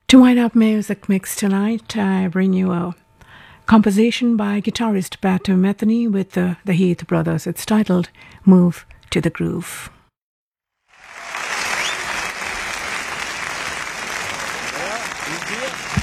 To wind up music mix tonight, I bring you a composition by guitarist Pat Metheny with the Heath Brothers. It's titled Move to the Groove. Ja,